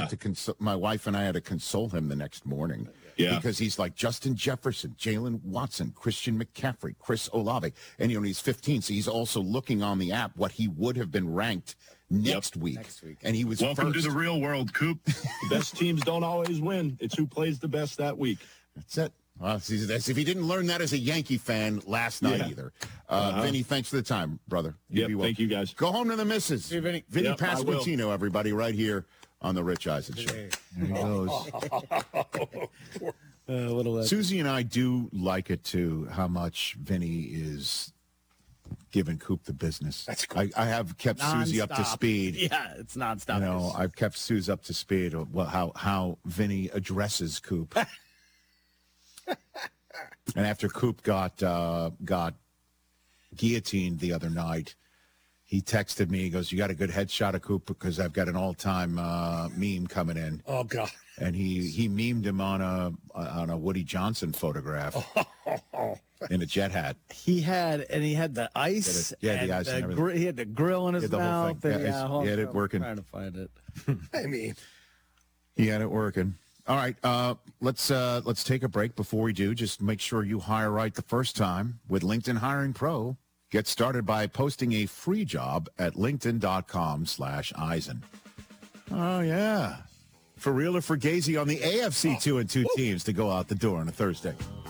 had to my wife and I had to console him the next morning. Yeah. Because he's like Justin Jefferson, Jalen Watson, Christian McCaffrey, Chris Olave. And, he's 15, so he's also looking on the app what he would have been ranked next week. And he was Welcome first. to the real world, Coop. The best teams don't always win. It's who plays the best that week. That's it. Well, that's if he didn't learn that as a Yankee fan last night either. Vinny, thanks for the time, brother. Yeah, thank you, guys. Go home to the missus. Hey, Vinny. Vinny Yep, Pasquantino, everybody, right here on the Rich Eisen Show. Hey. There he goes. Susie and I do like it, too, how much Vinny is giving Coop the business. That's cool. I have kept Susie up to speed. Yeah, it's nonstop. I've kept Susie up to speed of how Vinny addresses Coop. And after Coop got guillotined the other night, he texted me. He goes, "You got a good headshot of Coop because I've got an all-time meme coming in." Oh God! And he memed him on a Woody Johnson photograph in a jet hat. He had the ice. The ice and everything. He had the grill in his mouth. He had it working. I'm trying to find it. I mean, he had it working. All right, let's take a break. Before we do, just make sure you hire right the first time with LinkedIn Hiring Pro. Get started by posting a free job at linkedin.com/Eisen. Oh, yeah. For real or for Gazy on the AFC 2-2 teams to go out the door on a Thursday.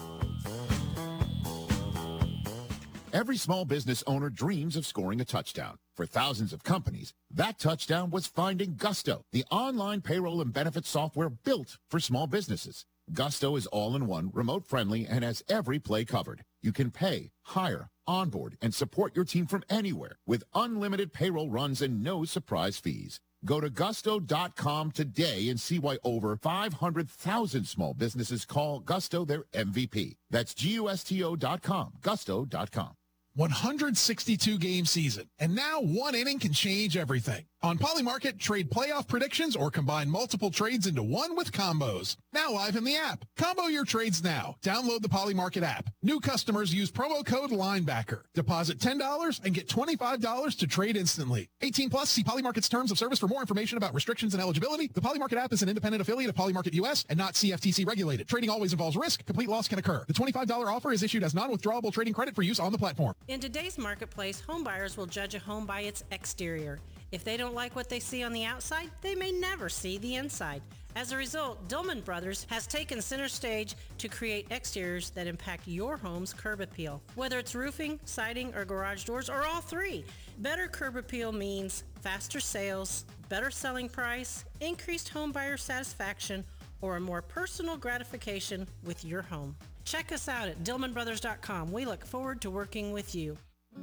Every small business owner dreams of scoring a touchdown. For thousands of companies, that touchdown was finding Gusto, the online payroll and benefits software built for small businesses. Gusto is all-in-one, remote-friendly, and has every play covered. You can pay, hire, onboard, and support your team from anywhere with unlimited payroll runs and no surprise fees. Go to gusto.com today and see why over 500,000 small businesses call Gusto their MVP. That's gusto.com, gusto.com. 162-game season, and now one inning can change everything. On Polymarket, trade playoff predictions or combine multiple trades into one with combos. Now live in the app. Combo your trades now. Download the Polymarket app. New customers use promo code LINEBACKER. Deposit $10 and get $25 to trade instantly. 18 plus, see Polymarket's terms of service for more information about restrictions and eligibility. The Polymarket app is an independent affiliate of Polymarket US and not CFTC regulated. Trading always involves risk. Complete loss can occur. The $25 offer is issued as non-withdrawable trading credit for use on the platform. In today's marketplace, home buyers will judge a home by its exterior. If they don't like what they see on the outside, they may never see the inside. As a result, Dillman Brothers has taken center stage to create exteriors that impact your home's curb appeal. Whether it's roofing, siding, or garage doors, or all three, better curb appeal means faster sales, better selling price, increased home buyer satisfaction, or a more personal gratification with your home. Check us out at DillmanBrothers.com. We look forward to working with you.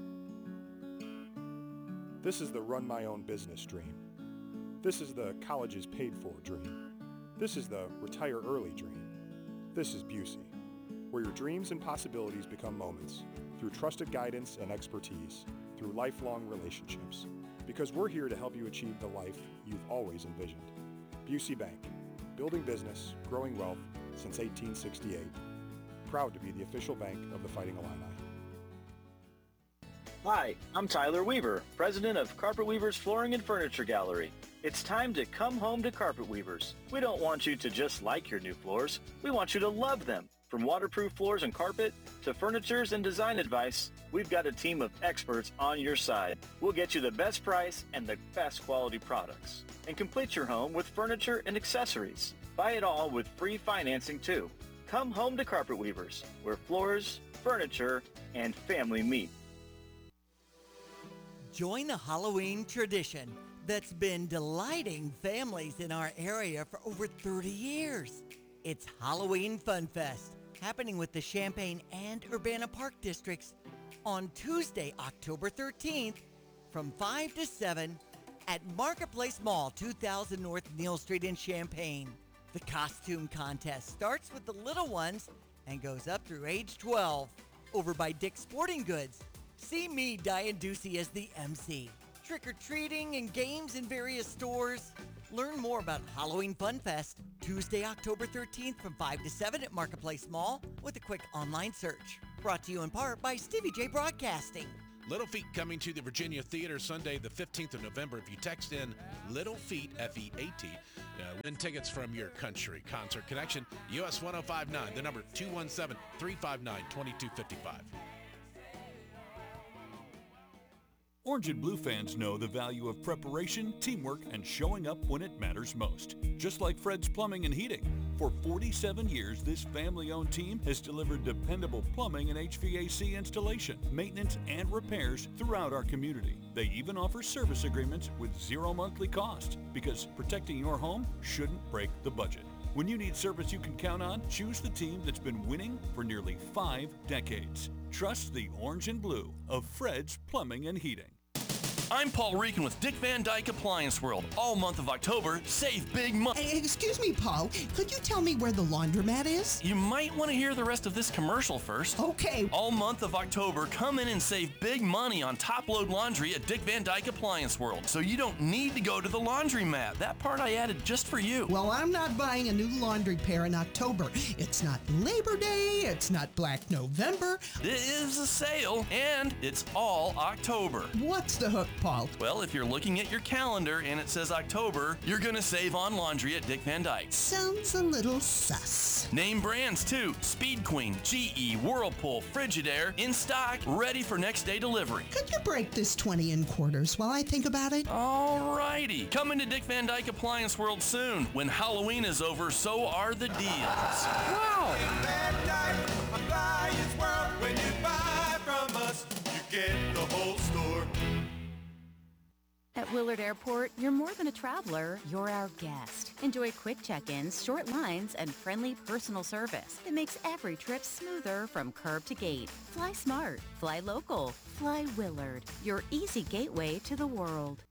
This is the run my own business dream. This is the colleges paid for dream. This is the retire early dream. This is Busey, where your dreams and possibilities become moments through trusted guidance and expertise, through lifelong relationships. Because we're here to help you achieve the life you've always envisioned. Busey Bank, building business, growing wealth since 1868. Proud to be the official bank of the Fighting Illini. Hi, I'm Tyler Weaver, president of Carpet Weavers Flooring and Furniture Gallery. It's time to come home to Carpet Weavers. We don't want you to just like your new floors. We want you to love them. From waterproof floors and carpet to furnitures and design advice, we've got a team of experts on your side. We'll get you the best price and the best quality products. And complete your home with furniture and accessories. Buy it all with free financing too. Come home to Carpet Weavers, where floors, furniture, and family meet. Join a Halloween tradition that's been delighting families in our area for over 30 years. It's Halloween Fun Fest, happening with the Champaign and Urbana Park districts on Tuesday, October 13th from 5 to 7 at Marketplace Mall, 2000 North Neal Street in Champaign. The costume contest starts with the little ones and goes up through age 12 over by Dick's Sporting Goods. See me, Diane Ducey, as the MC. Trick-or-treating and games in various stores. Learn more about Halloween Fun Fest, Tuesday, October 13th from 5 to 7 at Marketplace Mall with a quick online search. Brought to you in part by Stevie J Broadcasting. Little Feat coming to the Virginia Theater Sunday, the 15th of November. If you text in Little Feat, F-E-A-T, win tickets from your country concert connection. US 1059, the number 217-359-2255. Orange and Blue fans know the value of preparation, teamwork, and showing up when it matters most. Just like Fred's Plumbing and Heating. For 47 years, this family-owned team has delivered dependable plumbing and HVAC installation, maintenance, and repairs throughout our community. They even offer service agreements with zero monthly cost, because protecting your home shouldn't break the budget. When you need service you can count on, choose the team that's been winning for nearly 5 decades. Trust the Orange and Blue of Fred's Plumbing and Heating. I'm Paul Reekin with Dick Van Dyke Appliance World. All month of October, save big money. Excuse me, Paul. Could you tell me where the laundromat is? You might want to hear the rest of this commercial first. Okay. All month of October, come in and save big money on top-load laundry at Dick Van Dyke Appliance World. So you don't need to go to the laundromat. That part I added just for you. Well, I'm not buying a new laundry pair in October. It's not Labor Day. It's not Black November. It is a sale, and it's all October. What's the hook, Paul? Well, if you're looking at your calendar and it says October, you're going to save on laundry at Dick Van Dyke. Sounds a little sus. Name brands too. Speed Queen, GE, Whirlpool, Frigidaire, in stock, ready for next day delivery. Could you break this 20 in quarters while I think about it? All righty. Come into Dick Van Dyke Appliance World soon. When Halloween is over, so are the deals. Wow. Van Dyke Appliance World. When you buy from us, you get the whole store. At Willard Airport, you're more than a traveler, you're our guest. Enjoy quick check-ins, short lines, and friendly personal service that makes every trip smoother from curb to gate. Fly smart, fly local, fly Willard, your easy gateway to the world.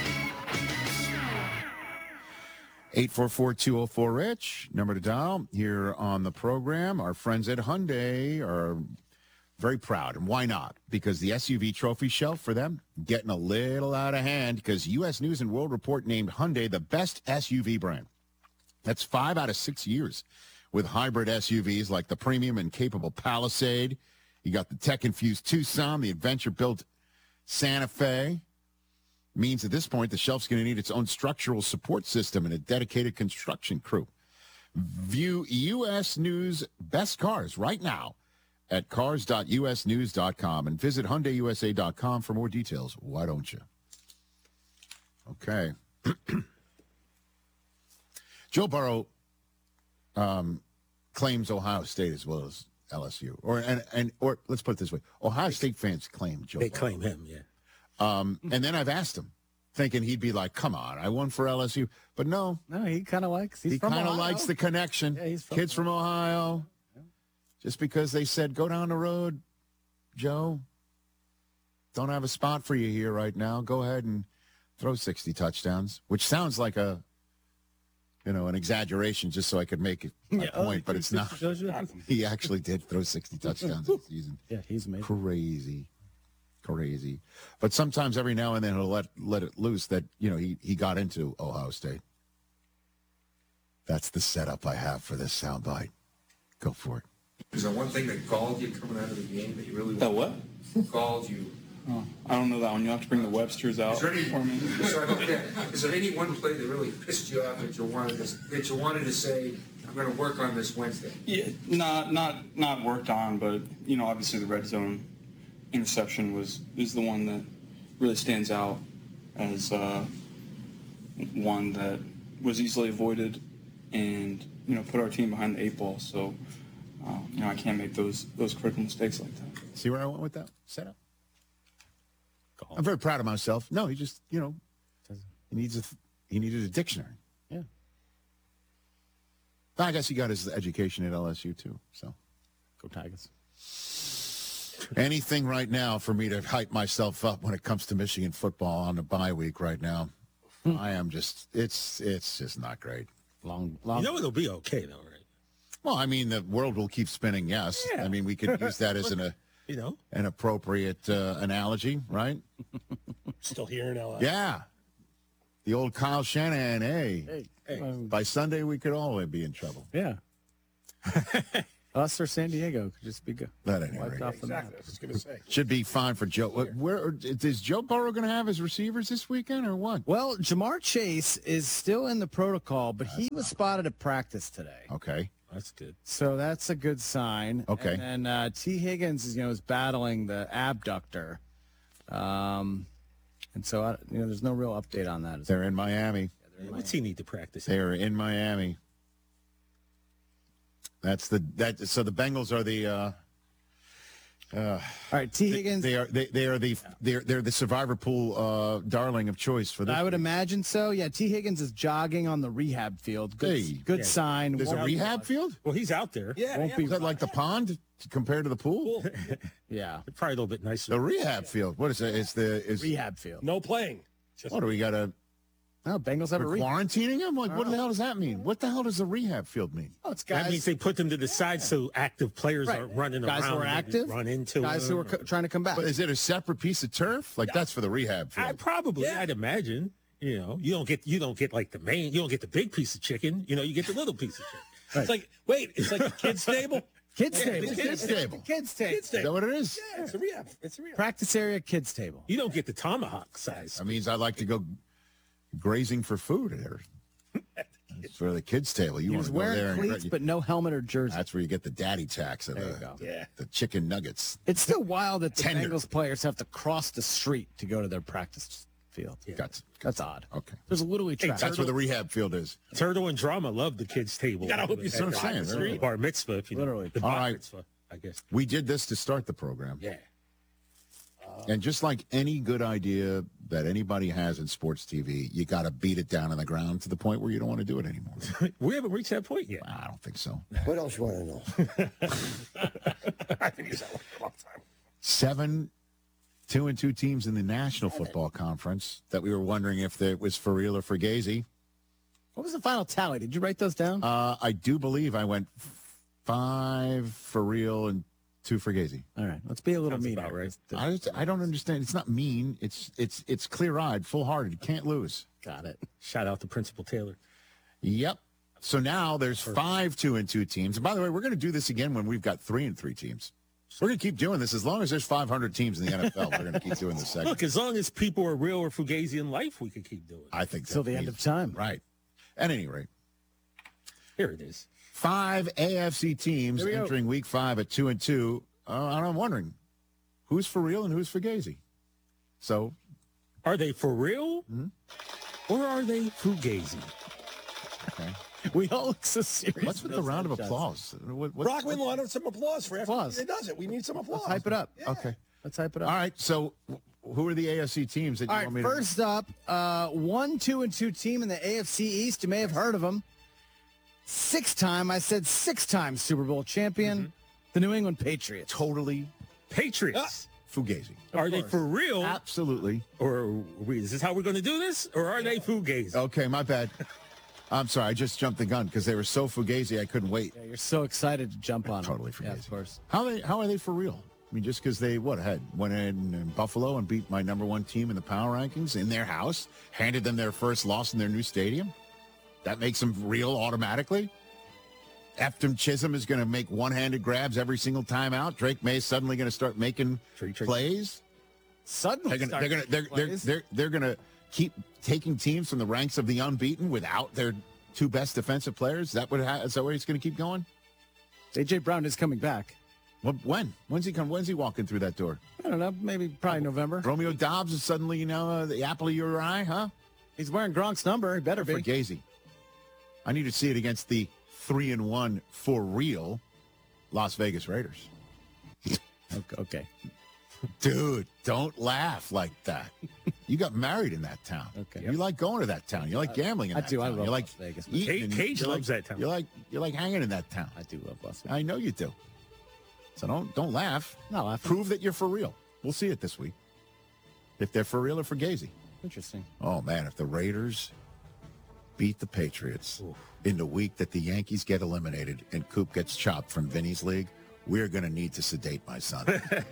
844-204-RICH, number to dial here on the program. Our friends at Hyundai are very proud, and why not? Because the SUV trophy shelf for them getting a little out of hand because U.S. News and World Report named Hyundai the best SUV brand. That's 5 out of 6 years with hybrid SUVs like the premium and capable Palisade. You got the tech-infused Tucson, the adventure-built Santa Fe. Means at this point the shelf's going to need its own structural support system and a dedicated construction crew. View U.S. News best cars right now at cars.usnews.com and visit HyundaiUSA.com for more details. Why don't you? Okay. Joe Burrow claims Ohio State as well as LSU. Or let's put it this way. Ohio State fans claim Joe Burrow. They claim him, yeah. And then I've asked him, thinking he'd be like, come on, I won for LSU. But no. No, he kind of likes he kind of likes the connection. Yeah, he's Kids from Ohio. Just because they said, go down the road, Joe. Don't have a spot for you here right now. Go ahead and throw 60 touchdowns, which sounds like an exaggeration just so I could make my point, but it's not. He actually did throw 60 touchdowns this season. Yeah, he's amazing. Crazy. But sometimes every now and then he'll let it loose that, he got into Ohio State. That's the setup I have for this soundbite. Go for it. Is there one thing that galled you coming out of the game that you really That what? Galled you? Oh, I don't know that one. You'll have to bring the Websters out for me. Is there any one play that really pissed you off that you wanted to say, I'm going to work on this Wednesday? Yeah, not worked on, but obviously the red zone interception is the one that really stands out as one that was easily avoided and put our team behind the 8 ball. So. I can't make those critical mistakes like that. See where I went with that setup? I'm very proud of myself. No, he just, he needed a dictionary. Yeah. I guess he got his education at LSU too. So, go Tigers. Anything right now for me to hype myself up when it comes to Michigan football on the bye week right now. I am just, it's just not great. Long. It'll be okay though, right? Well, I mean, the world will keep spinning, yes. Yeah. I mean, we could use that as an appropriate analogy, right? Still here in L.A. Yeah. The old Kyle Shanahan, hey. By Sunday, we could all be in trouble. Yeah. Us or San Diego could just be good. That ain't Wiped right. off the map. Exactly. I was just going to say. Should be fine for Joe. Where is Joe Burrow going to have his receivers this weekend or what? Well, Jamar Chase is still in the protocol, but he was spotted at practice today. Okay. That's good. So that's a good sign. Okay. And then T. Higgins is battling the abductor. And so, there's no real update on that. They're in Miami. What's he need to practice? They're in Miami. So the Bengals are the all right, T. Higgins. They're the survivor pool darling of choice for this. I would imagine so. Yeah, T. Higgins is jogging on the rehab field. Good sign. There's a rehab field? Well, he's out there. Won't be Is that like the pond compared to the pool? Yeah, probably a little bit nicer. The rehab field. What is it? It's rehab field. No playing. What do we got to? No, Bengals have a rehab. Quarantining him? Like, what the hell does that mean? What the hell does a rehab field mean? Oh, it's guys. That means they put them to the side so active players aren't running guys around. Who are and active, run into guys them. who are trying to come back. But is it a separate piece of turf? Like that's for the rehab field? I'd imagine. You don't get like the main. You don't get the big piece of chicken. You get the little piece of chicken. Right. It's like it's like a kid's table. Kids table. Kids table. Kids table. Is that what it is? Yeah, it's a rehab. Practice area, kids table. You don't get the tomahawk size. That means I like to go grazing for food there. It's for the kids' table. You He want was to go there wearing and cleats, but no helmet or jersey. that's where you get the daddy tax of the chicken nuggets. It's still wild that the Tender. Bengals players have to cross the street to go to their practice field. That's odd. Okay. There's literally traffic. That's where the rehab field is. Turtle and Drama love the kids' table. You gotta hope you see what I'm saying, right? Bar mitzvah, if you Literally. The All bar right. mitzvah, I guess. We did this to start the program. Yeah. And just like any good idea that anybody has in sports TV, you got to beat it down on the ground to the point where you don't want to do it anymore. We haven't reached that point yet. I don't think so. What else you want to know? I think it's that one for a long time. 7 2-2 teams in the National Football Conference that we were wondering if it was for real or for Gazy. What was the final tally? Did you write those down? I do believe I went 5 for real and 2 for Gazy. All right, let's be a little mean. About right. I don't understand. It's not mean. It's clear-eyed, full-hearted. Can't lose. Got it. Shout out to Principal Taylor. Yep. So now there's 5 2-2 teams. And by the way, we're going to do this again when we've got 3-3 teams. We're going to keep doing this as long as there's 500 teams in the NFL. We're going to keep doing this segment. Look, as long as people are real or fugazi in life, we can keep doing it. I think Till the end of time. Right. At any rate, here it is. 5 AFC teams Here we go. entering Week 5 at 2-2. I'm wondering who's for real and who's for Gazy. So, are they for real or are they fugazi? Okay. We all look so serious. What's with the round of applause? Brockman wanted some applause for Applause. He does it. We need some applause. Let's hype it up. Okay. Let's hype it up. All right. So, who are the AFC teams that you All right, want me to first up, 1-2-2 team in the AFC East. You may have heard of them. 6-time Super Bowl champion, the New England Patriots. Totally Patriots. fugazi. Are they for real? Absolutely. Or is this how we're going to do this? Or are they fugazi? Okay, my bad. I'm sorry. I just jumped the gun because they were so fugazi I couldn't wait. Yeah, you're so excited to jump on Totally them. Yeah, fugazi. of course. How are they for real? I mean, just because they went in Buffalo and beat my number 1 team in the power rankings in their house, handed them their first loss in their new stadium, that makes them real automatically. Efton Chisholm is going to make one-handed grabs every single time out. Drake May is suddenly going to start making plays. Suddenly, they're going to keep taking teams from the ranks of the unbeaten without their 2 best defensive players. Is that where he's going to keep going? A.J. Brown is coming back. When? When's he come? When's he walking through that door? I don't know. Probably November. Romeo Dobbs is suddenly, the apple of your eye, huh? He's wearing Gronk's number. He better be. For Gazy. I need to see it against the 3-1 for real Las Vegas Raiders. Okay. Dude, don't laugh like that. You got married in that town. Okay. You like going to that town. You like gambling in that town. I love you like Las Vegas. Cage loves that town. You like hanging in that town. I do love Las Vegas. I know you do. So don't laugh. Not laughing. Prove that you're for real. We'll see it this week. If they're for real or for Gazy. Interesting. Oh, man, if the Raiders beat the Patriots in the week that the Yankees get eliminated and Coop gets chopped from Vinny's league, we're going to need to sedate my son.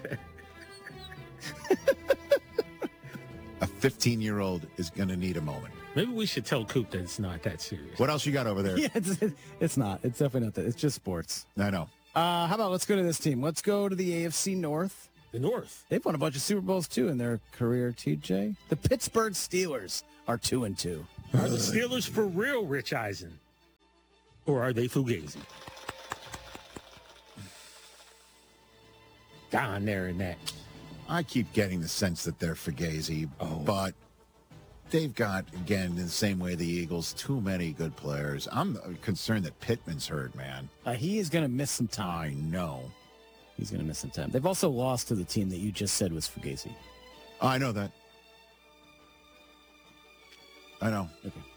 A 15-year-old is going to need a moment. Maybe we should tell Coop that it's not that serious. What else you got over there? Yeah, it's not. It's definitely not that. It's just sports. I know. How about let's go to this team. Let's go to the AFC North. The North. They've won a bunch of Super Bowls, too, in their career, TJ. The Pittsburgh Steelers are 2-2. Are the Steelers for real, Rich Eisen? Or are they Fugazi? Down there in that. I keep getting the sense that they're Fugazi, but they've got, again, in the same way the Eagles, too many good players. I'm concerned that Pittman's hurt, man. He is going to miss some time. I know. He's going to miss some time. They've also lost to the team that you just said was Fugazi. I know that. I know.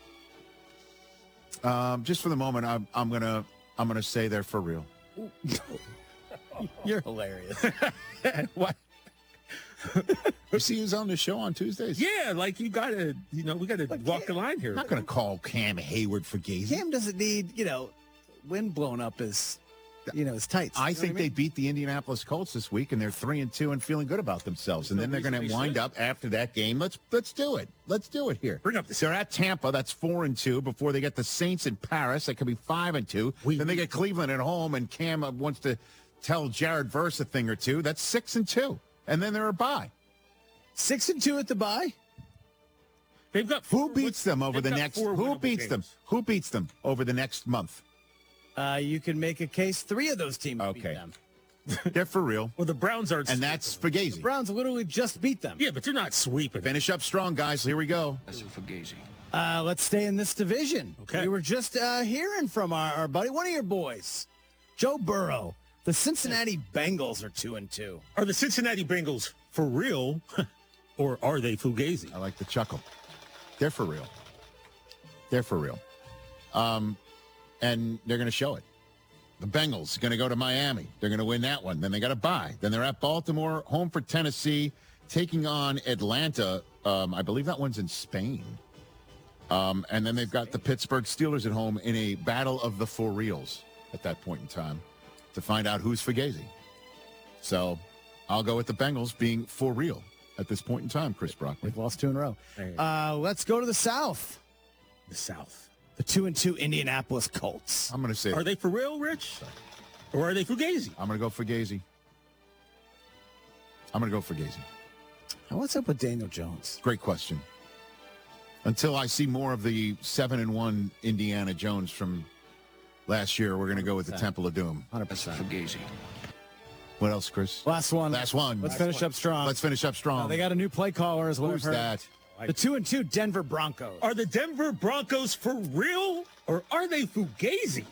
Okay. Just for the moment, I'm gonna say they're for real. You're hilarious. What? You see who's on the show on Tuesdays? Yeah, like we got to walk the line here. I'm not going to call Cam Hayward Fugazi. Cam doesn't need, wind blown up his tights. I think they beat the Indianapolis Colts this week, and they're 3-2 and feeling good about themselves. And then they're going to wind up after that game. Let's do it. Let's do it here. Bring up They're at Tampa. That's 4-2 before they get the Saints in Paris. That could be 5-2. Then they get Cleveland at home, and Cam wants to tell Jared Verse a thing or two. That's 6-2. And then they're a bye. 6-2 at the bye? They've got who beats them over the next? Who beats them? Who beats them over the next month? You can make a case 3 of those teams beat them. They're for real. Well, the Browns aren't. And that's Fugazi. The Browns literally just beat them. Yeah, but they're not sweeping. Finish up strong, guys. Here we go. That's Fugazi. Let's stay in this division. Okay. We were just hearing from our buddy, one of your boys, Joe Burrow. The Cincinnati Bengals are 2-2. Are the Cincinnati Bengals for real, or are they Fugazi? I like the chuckle. They're for real. They're for real. And they're going to show it. The Bengals are going to go to Miami. They're going to win that one. Then they got to bye. Then they're at Baltimore, home for Tennessee, taking on Atlanta. I believe that one's in Spain. And then they've got the Pittsburgh Steelers at home in a battle of the for reals at that point in time to find out who's Fugazi. So I'll go with the Bengals being for real at this point in time, Chris Brockman. They've lost 2 in a row. Let's go to the South. The South. The 2-2 Indianapolis Colts. I'm going to say. Are they for real, Rich? Or are they Fugazi? I'm going to go Fugazi. I'm going to go Fugazi. What's up with Daniel Jones? Great question. Until I see more of the 7-1 Indiana Jones from last year, we're going to go with the Temple of Doom. 100%. Fugazi. What else, Chris? Last one. Last one. Let's finish up strong. Let's finish up strong. They got a new play caller as well. Who's that? The 2-2 Denver Broncos. Are the Denver Broncos for real, or are they Fugazi?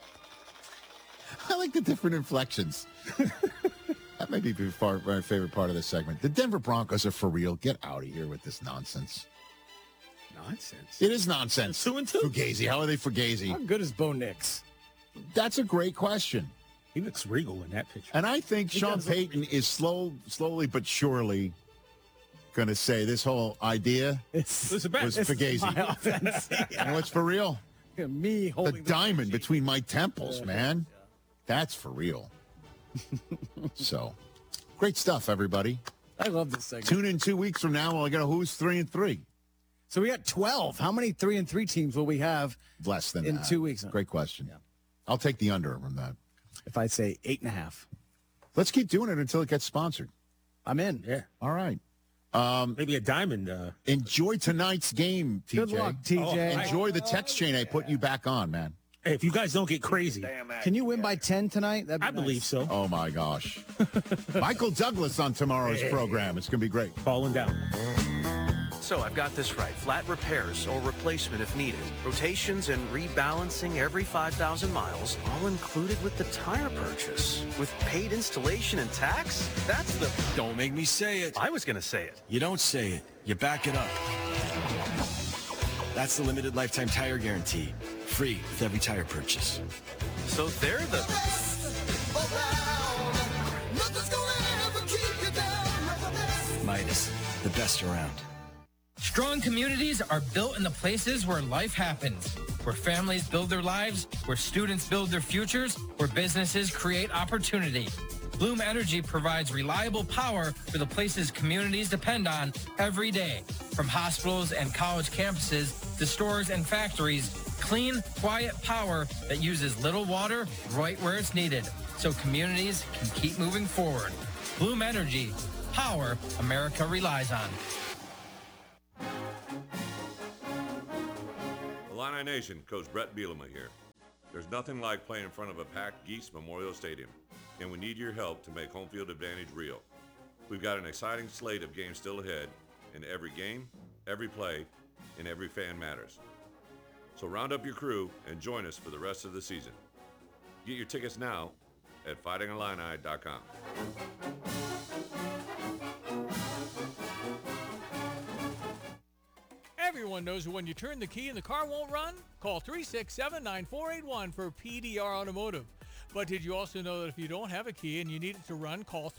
I like the different inflections. That may be my favorite part of this segment. The Denver Broncos are for real. Get out of here with this nonsense. Nonsense. It is nonsense. 2-2. Fugazi. How are they Fugazi? How good is Bo Nix? That's a great question. He looks regal in that picture. And I think Sean Payton is slowly but surely going to say this whole idea was Fugazi. My offense. And what's for real? Me holding the diamond between my temples, man. That's for real. So, great stuff, everybody. I love this segment. Tune in 2 weeks from now. We'll get a Who's 3-3. So we got 12. How many 3-3 teams will we have? Less than in that. 2 weeks. Great question. Yeah. I'll take the under from that. If I say 8.5. Let's keep doing it until it gets sponsored. I'm in. Yeah. All right. Maybe a diamond. Enjoy tonight's game, TJ. Good luck, TJ. Enjoy the text chain I put you back on, man. Hey, if you guys don't get crazy. Can you win by 10 tonight? I believe so. Oh, my gosh. Michael Douglas on tomorrow's program. It's going to be great. Falling down. So I've got this right. Flat repairs or replacement if needed. Rotations and rebalancing every 5,000 miles, all included with the tire purchase. With paid installation and tax? That's the... Don't make me say it. I was going to say it. You don't say it. You back it up. That's the limited lifetime tire guarantee. Free with every tire purchase. So they're the... Midas, the best around. Strong communities are built in the places where life happens, where families build their lives, where students build their futures, where businesses create opportunity. Bloom Energy provides reliable power for the places communities depend on every day. From hospitals and college campuses to stores and factories, Clean, quiet power that uses little water right where it's needed, so communities can keep moving forward. Bloom Energy, power America relies on. Illini Nation, Coach Brett Bielema here. There's nothing like playing in front of a packed Geese Memorial Stadium, and we need your help to make home field advantage real. We've got an exciting slate of games still ahead, and every game, every play, and every fan matters. So round up your crew and join us for the rest of the season. Get your tickets now at fightingillini.com. Everyone knows when you turn the key and the car won't run? Call 367-9481 for PDR Automotive. But did you also know that if you don't have a key and you need it to run, call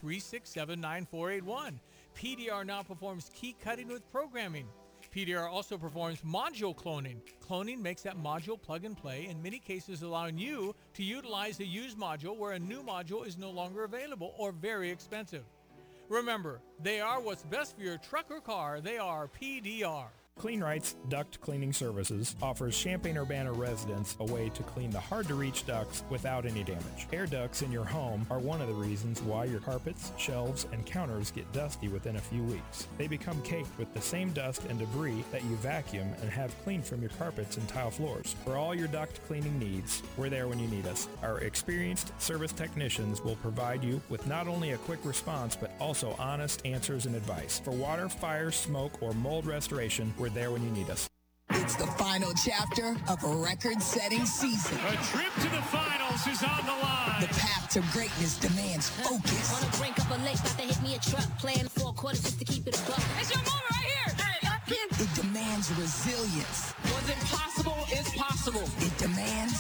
367-9481. PDR now performs key cutting with programming. PDR also performs module cloning. Cloning makes that module plug and play, in many cases allowing you to utilize a used module where a new module is no longer available or very expensive. Remember, they are what's best for your truck or car. They are PDR. CleanRight's Duct Cleaning Services offers Champaign-Urbana residents a way to clean the hard-to-reach ducts without any damage. Air ducts in your home are one of the reasons why your carpets, shelves, and counters get dusty within a few weeks. They become caked with the same dust and debris that you vacuum and have cleaned from your carpets and tile floors. For all your duct cleaning needs, we're there when you need us. Our experienced service technicians will provide you with not only a quick response, but also honest answers and advice. For water, fire, smoke, or mold restoration, we're there when you need us. It's the final chapter of a record-setting season. A trip to the finals is on the line. The path to greatness demands focus. On the brink of a lake, about to hit me a truck. Playing 4 quarters just to keep it a buck. It's your moment right here. It demands resilience. What's impossible is possible. It demands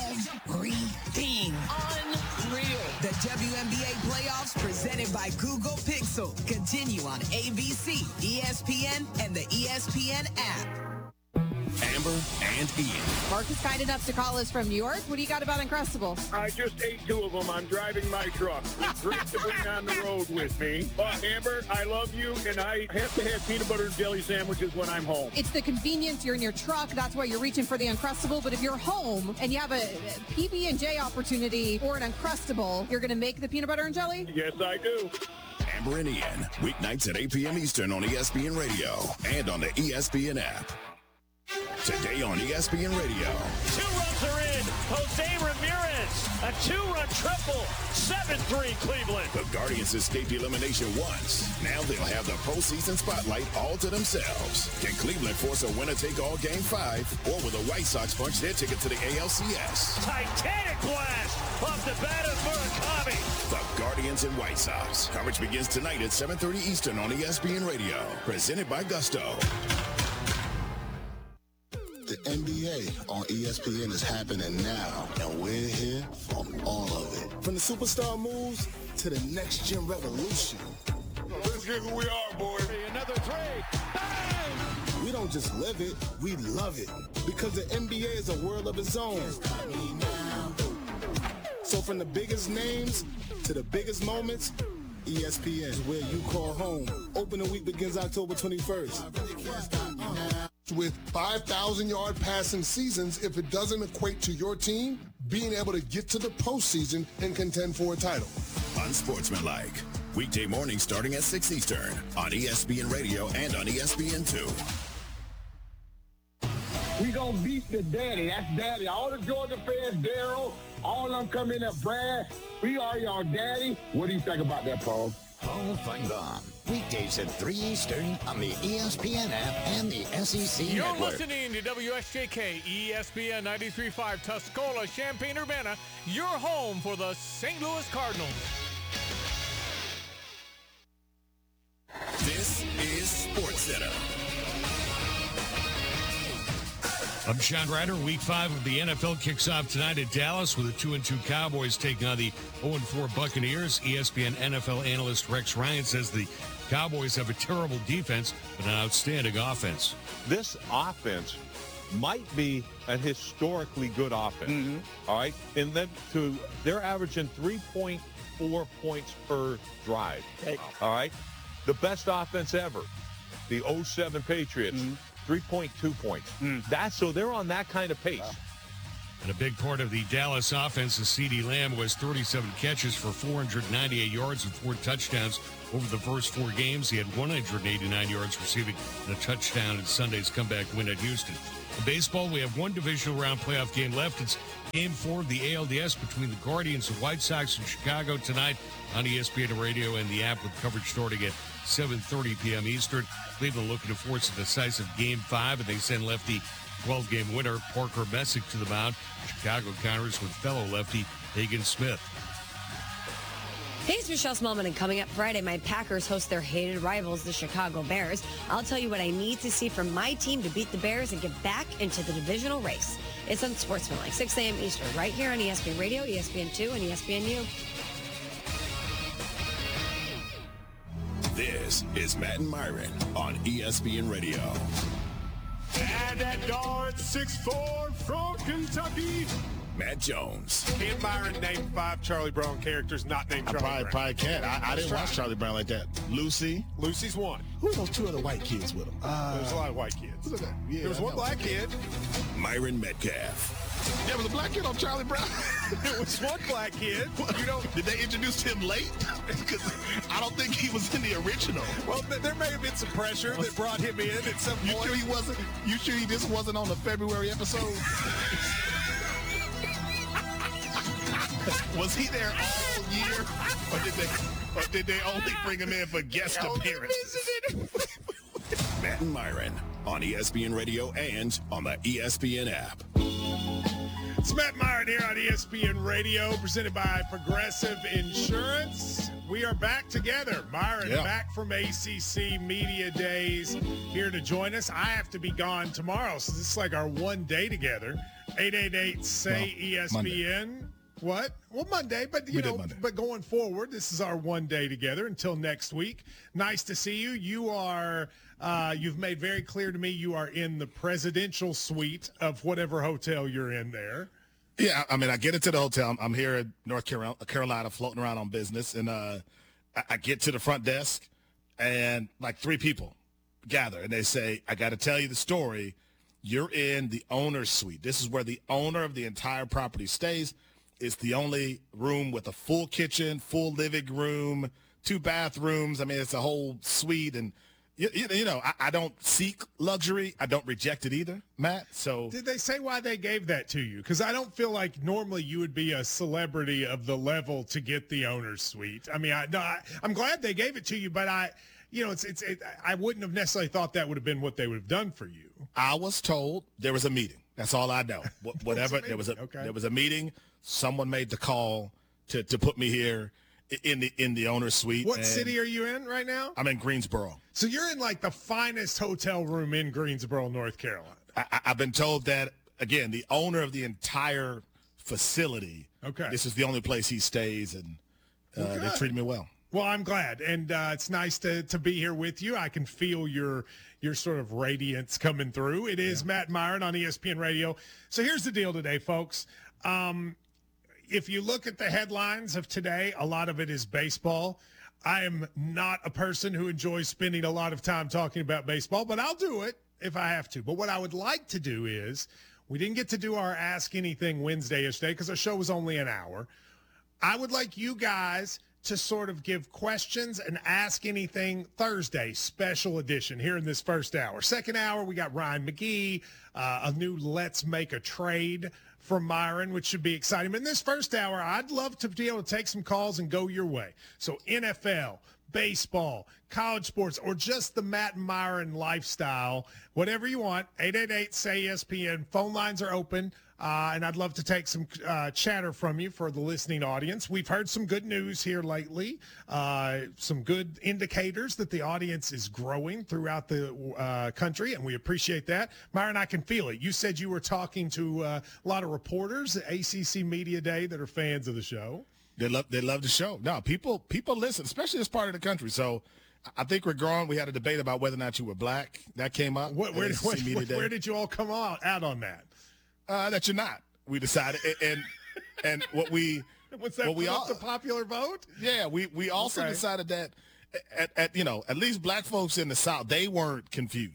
everything. Unreal. The WNBA playoffs presented by Google Pixel continue on ABC, ESPN, and the ESPN app. Amber and Ian. Mark is kind enough to call us from New York. What do you got about Uncrustables? I just ate 2 of them. I'm driving my truck. It's great to bring on the road with me. But Amber, I love you, and I have to have peanut butter and jelly sandwiches when I'm home. It's the convenience. You're in your truck. That's why you're reaching for the Uncrustable. But if you're home and you have a PB&J opportunity or an Uncrustable, you're going to make the peanut butter and jelly? Yes, I do. Amber and Ian, weeknights at 8 p.m. Eastern on ESPN Radio and on the ESPN app. Today on ESPN Radio. 2 runs are in. Jose Ramirez, a 2-run triple. 7-3 Cleveland. The Guardians escaped elimination once. Now they'll have the postseason spotlight all to themselves. Can Cleveland force a winner-take-all Game 5, or will the White Sox punch their ticket to the ALCS? Titanic blast off the bat of Murakami. The Guardians and White Sox. Coverage begins tonight at 7:30 Eastern on ESPN Radio. Presented by Gusto. The NBA on ESPN is happening now, and we're here for all of it. From the superstar moves to the next-gen revolution. Let's get who we are, boy. Another 3. Bang! We don't just live it, we love it. Because the NBA is a world of its own. So from the biggest names to the biggest moments, ESPN is where you call home. Opening week begins October 21st. With 5,000-yard passing seasons, if it doesn't equate to your team, being able to get to the postseason and contend for a title. Unsportsmanlike. Weekday mornings starting at 6 Eastern on ESPN Radio and on ESPN2. We gonna beat the daddy. That's daddy. All the Georgia fans, Daryl, all of them come in at Brad. We are your daddy. What do you think about that, Paul? Paul Feinbaum. Weekdays at 3 Eastern on the ESPN app and the SEC You're Network. listening to WSJK, ESPN 93.5, Tuscola, Champaign-Urbana, your home for the St. Louis Cardinals. This is SportsCenter. I'm Sean Ryder. Week 5 of the NFL kicks off tonight at Dallas with the 2-2 Cowboys taking on the 0-4 Buccaneers. ESPN NFL analyst Rex Ryan says the Cowboys have a terrible defense, but an outstanding offense. This offense might be a historically good offense, all right? And then they're averaging 3.4 points per drive, all right? The best offense ever, the 07 Patriots. 3.2 points. So they're on that kind of pace. Wow. And a big part of the Dallas offense is CeeDee Lamb, was 37 catches for 498 yards and 4 touchdowns over the first 4 games. He had 189 yards receiving and a touchdown in Sunday's comeback win at Houston. In baseball, we have one divisional round playoff game left. It's Game 4 of the ALDS between the Guardians and White Sox in Chicago tonight on ESPN Radio and the app, with coverage starting at 7:30 p.m. Eastern. Cleveland looking to force a decisive Game 5, and they send lefty 12-game winner Parker Messick to the mound. Chicago counters with fellow lefty Hagen Smith. Hey, it's Michelle Smallman, and coming up Friday, my Packers host their hated rivals, the Chicago Bears. I'll tell you what I need to see from my team to beat the Bears and get back into the divisional race. It's on Sportsmanlike, 6 a.m. Eastern, right here on ESPN Radio, ESPN2, and ESPNU. This is Matt and Myron on ESPN Radio. And that guard, 6'4" from Kentucky, Matt Jones. Can Myron name 5 Charlie Brown characters not named Charlie Brown? Probably can't. I didn't watch Charlie Brown like that. Lucy. Lucy's one. Who are those 2 other white kids with him? There's a lot of white kids. Yeah, there was one black kid. Myron Metcalf. There was a black kid on Charlie Brown. There was one black kid. Did they introduce him late? Because I don't think he was in the original. Well, there may have been some pressure that brought him in at some point. You sure he wasn't? You sure he just wasn't on the February episode? Was he there all year, or did they only bring him in for guest appearances? Matt and Myron on ESPN Radio and on the ESPN app. It's Matt Myron here on ESPN Radio, presented by Progressive Insurance. We are back together. Myron back from ACC Media Days, here to join us. I have to be gone tomorrow, so this is like our one day together. 888-SAY-ESPN. Monday. What? Well, Monday, but but going forward, this is our one day together until next week. Nice to see you. You are, you've made very clear to me you are in the presidential suite of whatever hotel you're in there. Yeah, I mean, I get into the hotel. I'm here in North Carolina, floating around on business, and I get to the front desk, and like 3 people gather, and they say, "I got to tell you the story. You're in the owner's suite. This is where the owner of the entire property stays. It's the only room with a full kitchen, full living room, 2 bathrooms. I mean, it's a whole suite. And, you know, I don't seek luxury. I don't reject it either, Matt. So did they say why they gave that to you? Because I don't feel like normally you would be a celebrity of the level to get the owner's suite. I mean, I'm glad they gave it to you, but I wouldn't have necessarily thought that would have been what they would have done for you. I was told there was a meeting. That's all I know. Whatever. There was a meeting. Someone made the call to put me here in the owner's suite. What city are you in right now? I'm in Greensboro. So you're in like the finest hotel room in Greensboro, North Carolina. I've been told that, again, the owner of the entire facility. Okay. This is the only place he stays, and they treated me well. Well, I'm glad, and it's nice to be here with you. I can feel your sort of radiance coming through. It is Matt Myron on ESPN Radio. So here's the deal today, folks. If you look at the headlines of today, a lot of it is baseball. I am not a person who enjoys spending a lot of time talking about baseball, but I'll do it if I have to. But what I would like to do is, we didn't get to do our Ask Anything Wednesday yesterday because our show was only an hour. I would like you guys to sort of give questions and ask anything Thursday special edition here in this first hour. Second hour, we got Ryan McGee, a new Let's Make a Trade from Myron, which should be exciting. But in this first hour, I'd love to be able to take some calls and go your way. So NFL, baseball, college sports, or just the Matt and Myron lifestyle, whatever you want, 888-SAY-ESPN. Phone lines are open. And I'd love to take some chatter from you for the listening audience. We've heard some good news here lately, some good indicators that the audience is growing throughout the country, and we appreciate that. Myron, I can feel it. You said you were talking to a lot of reporters at ACC Media Day that are fans of the show. They love the show. No, people listen, especially this part of the country. So I think we're growing. We had a debate about whether or not you were black. That came up. Where did you all come out on that? That you're not. We decided, and what we was that the popular vote? Yeah, we also decided that at least black folks in the South, they weren't confused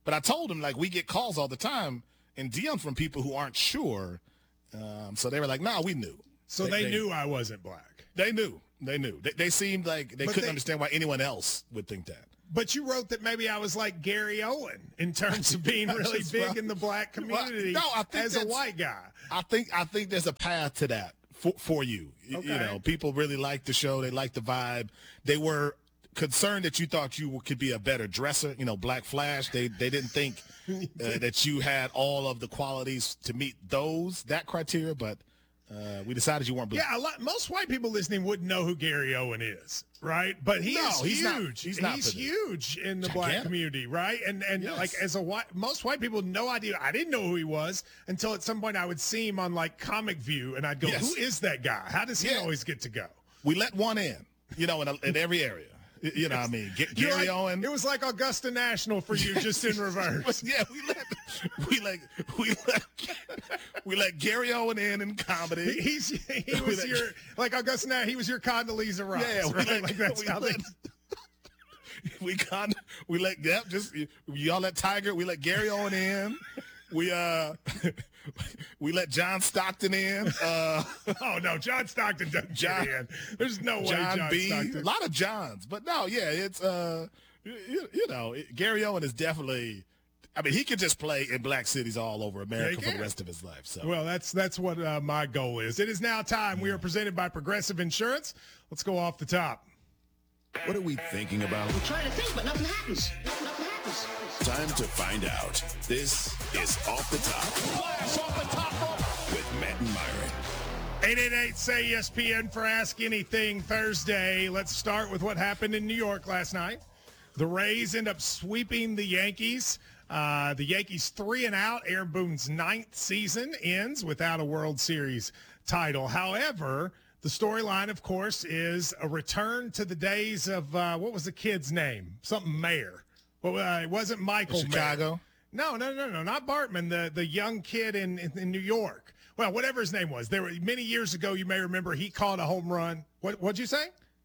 But I told him, like, we get calls all the time and DMs from people who aren't sure. So they were like, "Nah, we knew." So they knew I wasn't black. They knew. They seemed like they couldn't understand why anyone else would think that. But you wrote that maybe I was like Gary Owen in terms of being really big in the black community as a white guy. I think there's a path to that for you. Okay. You know, people really like the show. They like the vibe. They were concerned that you thought you could be a better dresser. You know, Black Flash. They didn't think that you had all of the qualities to meet that criteria, but we decided you weren't black. Yeah, most white people listening wouldn't know who Gary Owen is, right? But he's huge. He's huge in the black community, right? And like most white people, no idea. I didn't know who he was until at some point I would see him on like Comic View, and I'd go, "Who is that guy? How does he always get to go?" We let one in, you know, in every area. You know what I mean? Gary Owen. It was like Augusta National for you, just in reverse. Yeah, we let Gary Owen in comedy. He was your like Augusta National. He was your Condoleezza Rice. Yeah, right? We let y'all let Tiger. We let Gary Owen in. We let John Stockton in. Oh no, John Stockton doesn't get in. There's no way John B. Stockton. A lot of Johns, but no, yeah, it's you know, Gary Owen is definitely. I mean, he could just play in black cities all over America for the rest of his life. So, well, that's what my goal is. It is now time. We are presented by Progressive Insurance. Let's go off the top. What are we thinking about? I'm trying to think, but nothing happens. Time to find out. This is Off the Top. Flash off the top rope with Matt and Myron. 888-SAY-ESPN for Ask Anything Thursday. Let's start with what happened in New York last night. The Rays end up sweeping the Yankees. The Yankees 3-0. Aaron Boone's 9th season ends without a World Series title. However, the storyline, of course, is a return to the days of, what was the kid's name? Something Mayer. Well, it wasn't Michael Chicago? Mayer. No, not Bartman, the young kid in New York. Well, whatever his name was. There were many years ago, you may remember, he caught a home run. What'd you say?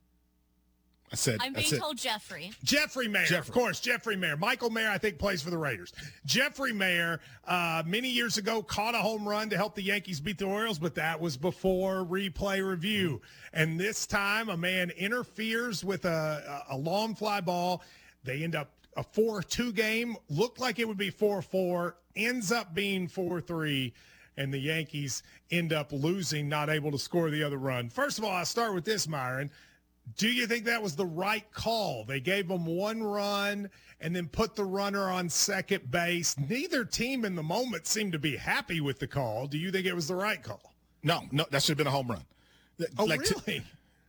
I'm being told Jeffrey. Jeffrey Mayer, of course, Jeffrey Mayer. Michael Mayer, I think, plays for the Raiders. Jeffrey Mayer, many years ago, caught a home run to help the Yankees beat the Orioles, but that was before replay review. And this time, a man interferes with a long fly ball. They end up a 4-2 game. Looked like it would be 4-4, ends up being 4-3. And the Yankees end up losing, not able to score the other run. First of all, I'll start with this, Myron. Do you think that was the right call? They gave them one run and then put the runner on second base. Neither team in the moment seemed to be happy with the call. Do you think it was the right call? No, that should have been a home run. Oh, like, really?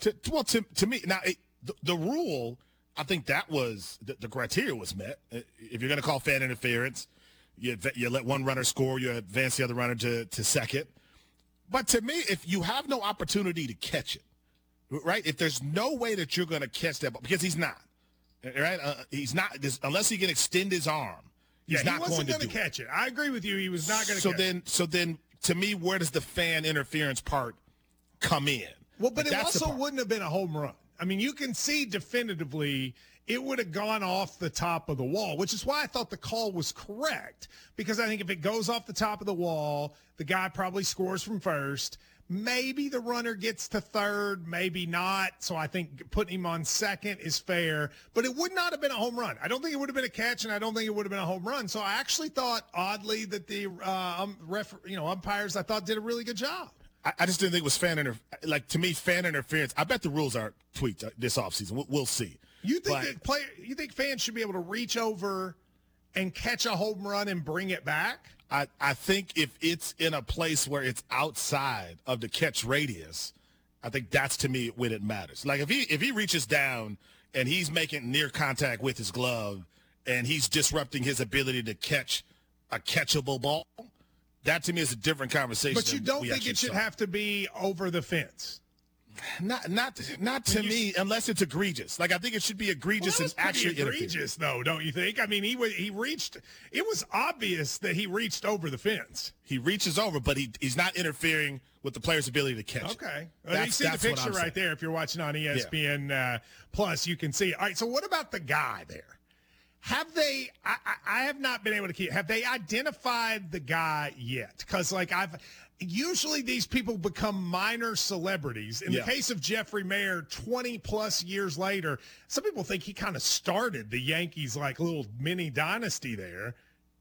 To me, now, the rule, I think that was the criteria was met. If you're going to call fan interference, you let one runner score, you advance the other runner to second. But to me, if you have no opportunity to catch it, right? If there's no way that you're going to catch that ball, because he's not, right? He's not, unless he can extend his arm. He's not going to catch it. I agree with you. He was not going to catch it. So then, to me, where does the fan interference part come in? Well, but it also wouldn't have been a home run. I mean, you can see definitively it would have gone off the top of the wall, which is why I thought the call was correct. Because I think if it goes off the top of the wall, the guy probably scores from first. Maybe the runner gets to third, maybe not. So I think putting him on second is fair. But it would not have been a home run. I don't think it would have been a catch, and I don't think it would have been a home run. So I actually thought, oddly, that the umpires, I thought, did a really good job. I just didn't think it was fan interference. I bet the rules are tweaked this offseason. We'll see. You think fans should be able to reach over and catch a home run and bring it back? I think if it's in a place where it's outside of the catch radius, I think that's, to me, when it matters. Like if he reaches down and he's making near contact with his glove and he's disrupting his ability to catch a catchable ball, that to me is a different conversation. But you don't think it should have to be over the fence? Not to me, unless it's egregious. Like I think it should be egregious and actually egregious, though, don't you think? I mean, he reached. It was obvious that he reached over the fence. He reaches over, but he's not interfering with the player's ability to catch. Okay, well, you see the picture right there. If you're watching on ESPN Plus, you can see. All right, so what about the guy there? Have they? I have not been able to keep. Have they identified the guy yet? Because usually these people become minor celebrities. In the case of Jeffrey Mayer, 20 plus years later, some people think he kind of started the Yankees like a little mini dynasty there.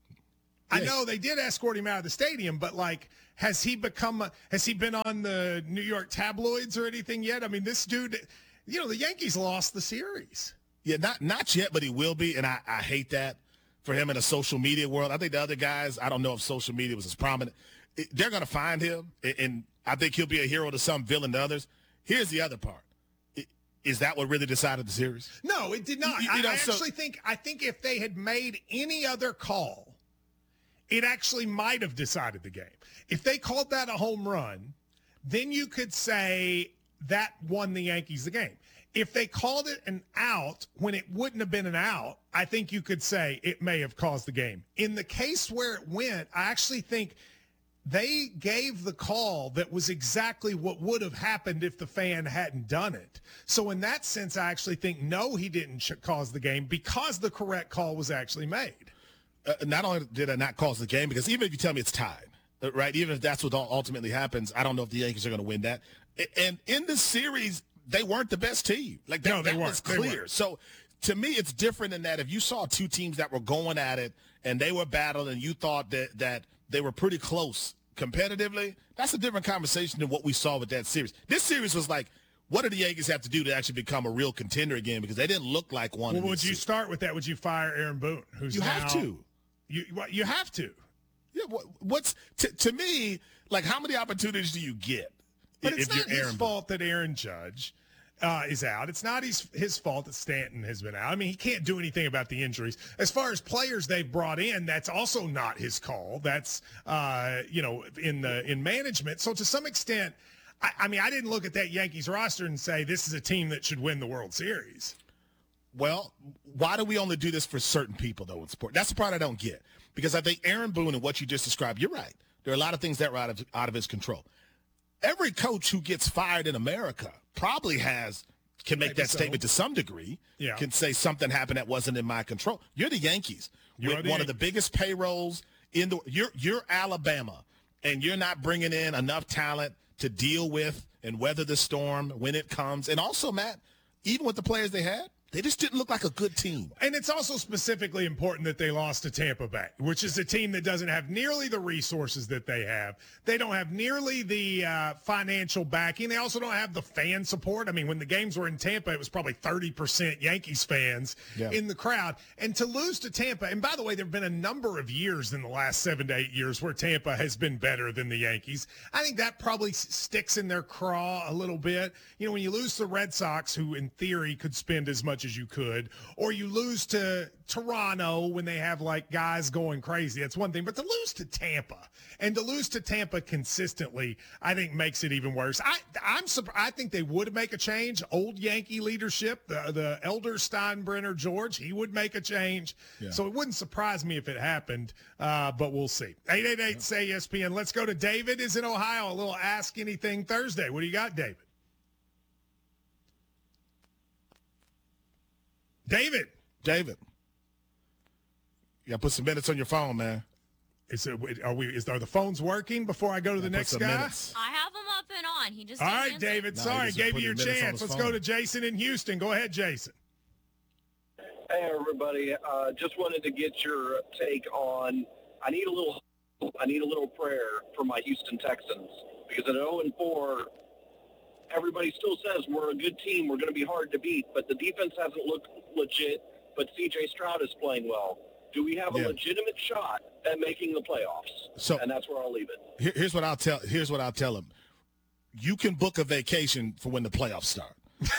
I know they did escort him out of the stadium, but has he been on the New York tabloids or anything yet? I mean, this dude, the Yankees lost the series. Yeah, not yet, but he will be, and I hate that for him in a social media world. I think the other guys, I don't know if social media was as prominent. They're going to find him, and I think he'll be a hero to some, villain to others. Here's the other part. Is that what really decided the series? No, it did not. I think if they had made any other call, it actually might have decided the game. If they called that a home run, then you could say that won the Yankees the game. If they called it an out when it wouldn't have been an out, I think you could say it may have caused the game. In the case where it went, I actually think they gave the call that was exactly what would have happened if the fan hadn't done it. So in that sense, I actually think, no, he didn't cause the game because the correct call was actually made. Not only did I not cause the game, because even if you tell me it's tied, right, even if that's what ultimately happens, I don't know if the Yankees are going to win that. And in the series, they weren't the best team. That was clear. So to me, it's different in that if you saw two teams that were going at it and they were battling and you thought that they were pretty close competitively, that's a different conversation than what we saw with that series. This series was like, what do the Yankees have to do to actually become a real contender again? Because they didn't look like one. Well, would you start with that? Would you fire Aaron Boone? You have to. You have to. Yeah. What's to me, how many opportunities do you get? But it's not his fault that Aaron Judge is out. It's not his fault that Stanton has been out. I mean, he can't do anything about the injuries. As far as players they've brought in, that's also not his call. That's in management. So to some extent, I didn't look at that Yankees roster and say this is a team that should win the World Series. Well, why do we only do this for certain people, though, in sport? That's the part I don't get. Because I think Aaron Boone and what you just described, you're right. There are a lot of things that are out of his control. Every coach who gets fired in America probably can make that statement to some degree, can say something happened that wasn't in my control. You're the Yankees. With one of the biggest payrolls in you're Alabama, and you're not bringing in enough talent to deal with and weather the storm when it comes. And also, Matt, even with the players they had, they just didn't look like a good team. And it's also specifically important that they lost to Tampa Bay, which is a team that doesn't have nearly the resources that they have. They don't have nearly the financial backing. They also don't have the fan support. I mean, when the games were in Tampa, it was probably 30% Yankees fans in the crowd. And to lose to Tampa, and by the way, there have been a number of years in the last 7 to 8 years where Tampa has been better than the Yankees. I think that probably sticks in their craw a little bit. When you lose to the Red Sox, who in theory could spend as much as you could, or you lose to Toronto when they have guys going crazy, that's one thing. But to lose to Tampa, and to lose to Tampa consistently, I think makes it even worse. I think they would make a change. Old Yankee leadership, the elder Steinbrenner George, he would make a change. So it wouldn't surprise me if it happened, but we'll see. 888-SAY-ESPN. Let's go to David is in Ohio. A little Ask Anything Thursday. What do you got, David? David. You got to put some minutes on your phone, man. Are the phones working before I go to the next guy? Minutes. I have them up and on. He just all right, David. Sorry, gave you your chance. Let's go to Jason in Houston. Go ahead, Jason. Hey, everybody. Just wanted to get your take on. I need a little prayer for my Houston Texans because at 0-4. Everybody still says we're a good team. We're going to be hard to beat, but the defense hasn't looked legit. But C.J. Stroud is playing well. Do we have a legitimate shot at making the playoffs? And that's where I'll leave it. Here's what I'll tell him. You can book a vacation for when the playoffs start.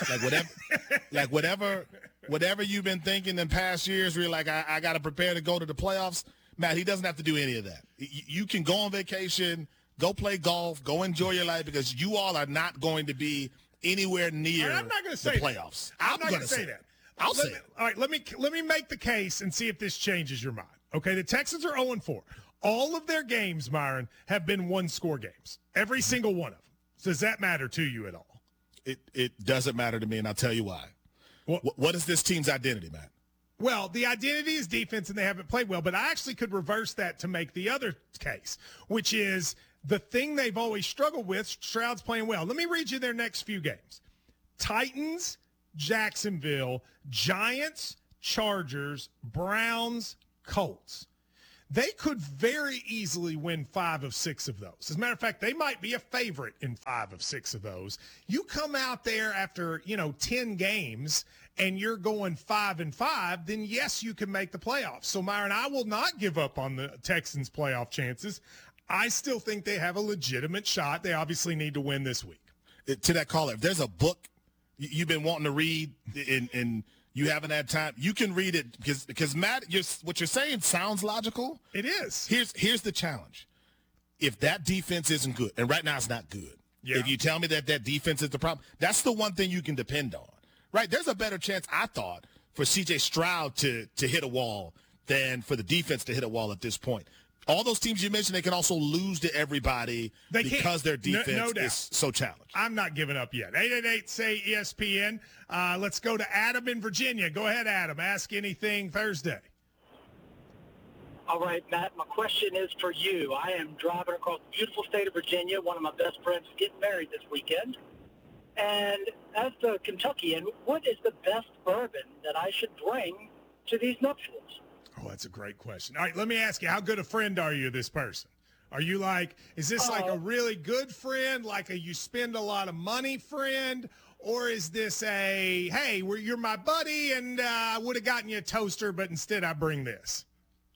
Whatever you've been thinking in past years, where you're like, I got to prepare to go to the playoffs. Matt, he doesn't have to do any of that. You can go on vacation. Go play golf. Go enjoy your life because you all are not going to be anywhere near I'm not going to say the playoffs. I'm not going to say that. I'll say it. All right, let me make the case and see if this changes your mind. Okay, the Texans are 0-4. All of their games, Myron, have been one-score games. Every single one of them. Does that matter to you at all? It doesn't matter to me, and I'll tell you why. What is this team's identity, Matt? Well, the identity is defense, and they haven't played well. But I actually could reverse that to make the other case, which is the thing they've always struggled with. Stroud's playing well. Let me read you their next few games. Titans, Jacksonville, Giants, Chargers, Browns, Colts. They could very easily win 5 of 6 of those. As a matter of fact, they might be a favorite in 5 of 6 of those. You come out there after, 10 games and you're going 5-5, then yes, you can make the playoffs. So, Myron, I will not give up on the Texans' playoff chances. I still think they have a legitimate shot. They obviously need to win this week. To that caller, if there's a book you've been wanting to read and you haven't had time, you can read it because Matt, what you're saying sounds logical. It is. Here's the challenge. If that defense isn't good, and right now it's not good, if you tell me that defense is the problem, that's the one thing you can depend on, right? There's a better chance, I thought, for C.J. Stroud to hit a wall than for the defense to hit a wall at this point. All those teams you mentioned, they can also lose to everybody because their defense is so challenged. I'm not giving up yet. 888-SAY-ESPN. Let's go to Adam in Virginia. Go ahead, Adam. Ask anything Thursday. All right, Matt, my question is for you. I am driving across the beautiful state of Virginia. One of my best friends is getting married this weekend. And as the Kentuckian, what is the best bourbon that I should bring to these nuptials? Oh, that's a great question. All right, let me ask you, how good a friend are you, this person? Are you like, is this like a really good friend, like a you spend a lot of money friend, or is this a, hey, you're my buddy and I would have gotten you a toaster, but instead I bring this?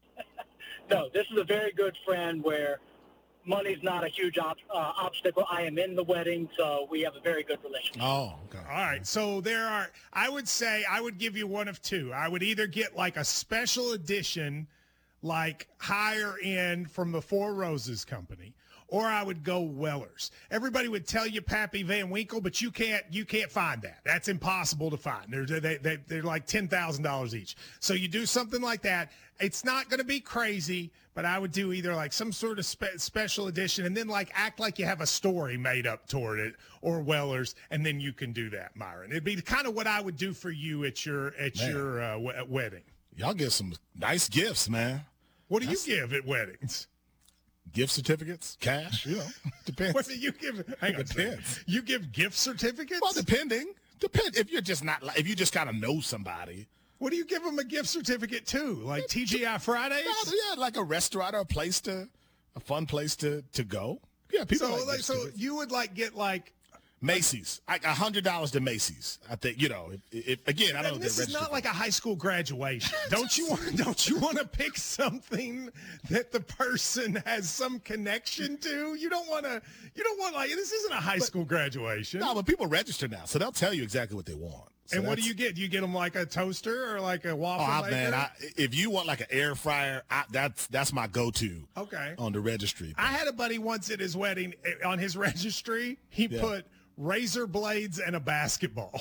No, this is a very good friend where money's not a huge obstacle. I am in the wedding, so we have a very good relationship. Oh, okay. All right. So I would say I would give you one of two. I would either get like a special edition, like higher end from the Four Roses Company, or I would go Weller's. Everybody would tell you Pappy Van Winkle, but you can't find that. That's impossible to find. They're like $10,000 each. So you do something like that. It's not going to be crazy, but I would do either like some sort of special edition and then like act like you have a story made up toward it, or Weller's, and then you can do that, Myron. It'd be kind of what I would do for you at your wedding. Y'all give some nice gifts, man. What do you give at weddings? Gift certificates, cash, depends. What do you give? Hang on, depends. You give gift certificates? Well, depend. If you're just not, if you just kind of know somebody. What do you give them a gift certificate to? Like TGI Fridays? Yeah, like a restaurant or a fun place to go. Yeah, people. So you would get Macy's, like $100 to Macy's. I think again. I don't know. This is not like a high school graduation. Don't you want to pick something that the person has some connection to? You don't want this isn't a high school graduation. No, but people register now, so they'll tell you exactly what they want. So and what do you get? Do you get them like a toaster or like a waffle maker? Man, if you want like an air fryer, that's my go-to. Okay. On the registry. I had a buddy once at his wedding. On his registry, he put razor blades and a basketball.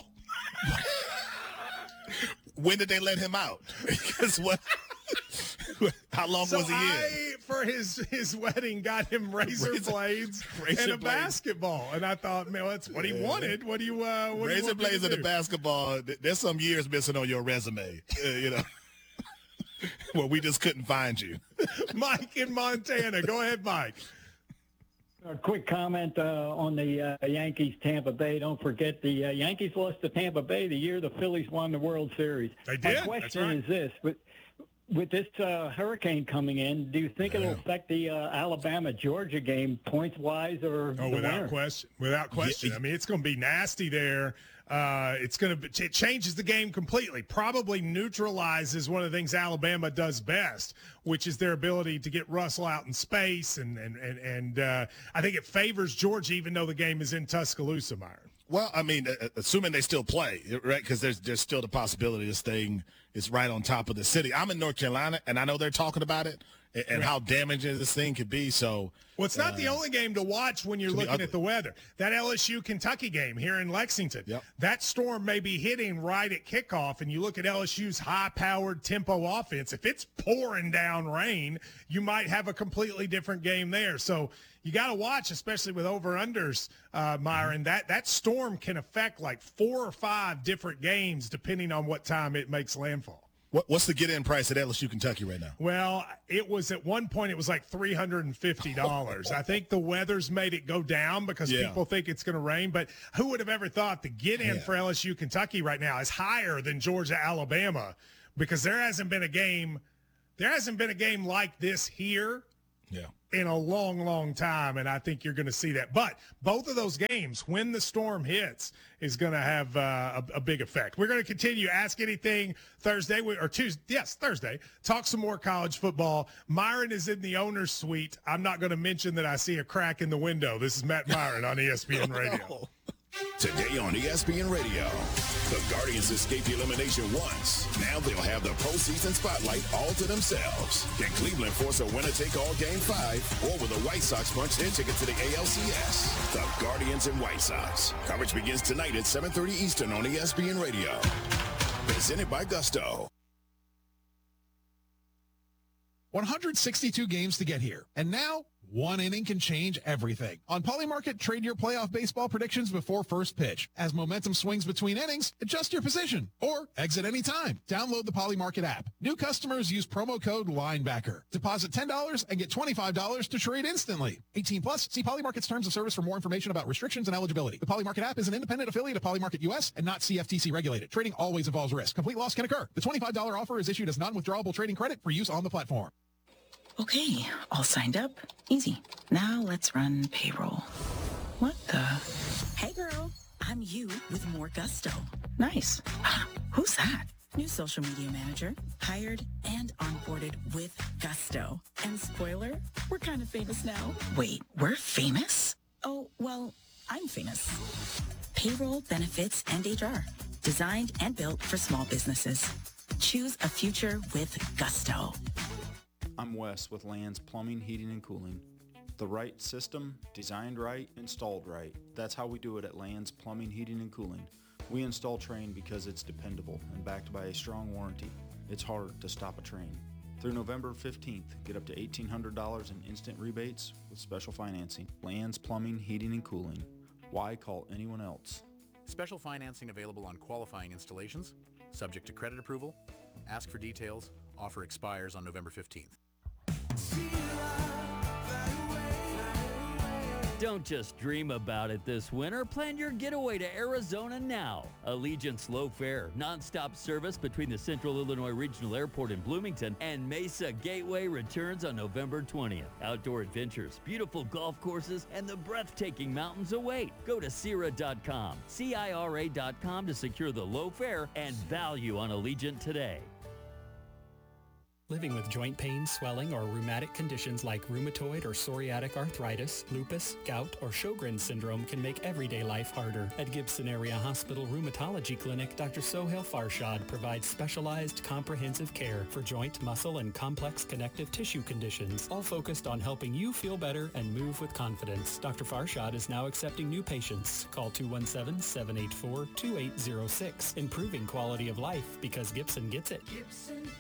When did they let him out? Because what? How long was he in? For his wedding, got him razor blades and a basketball, and I thought, man, that's what he wanted. What do you? Razor blades and a basketball. There's some years missing on your resume, Well, we just couldn't find you. Mike in Montana, go ahead, Mike. A quick comment on the Yankees Tampa Bay. Don't forget the Yankees lost to Tampa Bay the year the Phillies won the World Series. They did. My question is this. With this hurricane coming in, do you think it'll affect the Alabama-Georgia game points-wise or the winner? Without question. I mean, it's going to be nasty there. It changes the game completely. Probably neutralizes one of the things Alabama does best, which is their ability to get Russell out in space, and I think it favors Georgia, even though the game is in Tuscaloosa, Myron. Well, I mean, assuming they still play, right? Because there's still the possibility this thing is right on top of the city. I'm in North Carolina, and I know they're talking about it and how damaging this thing could be. So, well, it's not the only game to watch when you're looking at the weather. That LSU-Kentucky game here in Lexington, that storm may be hitting right at kickoff, and you look at LSU's high-powered tempo offense. If it's pouring down rain, you might have a completely different game there. So you got to watch, especially with over-unders, Myron. That storm can affect like 4 or 5 different games depending on what time it makes landfall. What's the get-in price at LSU Kentucky right now? Well, it was at one point, it was like $350. I think the weather's made it go down because people think it's going to rain. But who would have ever thought the get-in for LSU Kentucky right now is higher than Georgia Alabama, because there hasn't been a game like this here in a long, long time, and I think you're going to see that. But both of those games, when the storm hits, is going to have a big effect. We're going to continue Ask Anything Thursday, or Tuesday. Yes, Thursday. Talk some more college football. Myron is in the owner's suite. I'm not going to mention that I see a crack in the window. This is Matt Myron on ESPN Radio. Today on ESPN Radio, the Guardians escaped elimination once. Now they'll have the postseason spotlight all to themselves. Can Cleveland force a winner-take-all Game 5, or will the White Sox punch their ticket to the ALCS? The Guardians and White Sox. Coverage begins tonight at 7:30 Eastern on ESPN Radio. Presented by Gusto. 162 games to get here, and now one inning can change everything. On Polymarket, trade your playoff baseball predictions before first pitch. As momentum swings between innings, adjust your position or exit anytime. Download the Polymarket app. New customers use promo code LINEBACKER. Deposit $10 and get $25 to trade instantly. 18 plus. See Polymarket's terms of service for more information about restrictions and eligibility. The Polymarket app is an independent affiliate of Polymarket US and not CFTC regulated. Trading always involves risk. Complete loss can occur. The $25 offer is issued as non-withdrawable trading credit for use on the platform. Okay, all signed up. Easy. Now let's run payroll. What the? Hey girl, I'm you with more Gusto. Nice. Who's that? New social media manager. Hired and onboarded with Gusto. And spoiler, we're kind of famous now. Wait, we're famous? Oh, well, I'm famous. Payroll, benefits, and HR. Designed and built for small businesses. Choose a future with Gusto. I'm Wes with Land's Plumbing, Heating, and Cooling. The right system, designed right, installed right. That's how we do it at Land's Plumbing, Heating, and Cooling. We install Trane because it's dependable and backed by a strong warranty. It's hard to stop a Trane. Through November 15th, get up to $1,800 in instant rebates with special financing. Land's Plumbing, Heating, and Cooling. Why call anyone else? Special financing available on qualifying installations, subject to credit approval. Ask for details. Offer expires on November 15th. Don't just dream about it this winter. Plan your getaway to Arizona now. Allegiant's low fare, nonstop service between the Central Illinois Regional Airport in Bloomington and Mesa Gateway returns on November 20th. Outdoor adventures, beautiful golf courses, and the breathtaking mountains await. Go to Cira.com, CIRA.com to secure the low fare and value on Allegiant today. Living with joint pain, swelling, or rheumatic conditions like rheumatoid or psoriatic arthritis, lupus, gout, or Sjogren's syndrome can make everyday life harder. At Gibson Area Hospital Rheumatology Clinic, Dr. Sohail Farshad provides specialized comprehensive care for joint, muscle, and complex connective tissue conditions, all focused on helping you feel better and move with confidence. Dr. Farshad is now accepting new patients. Call 217-784-2806. Improving quality of life because Gibson gets it.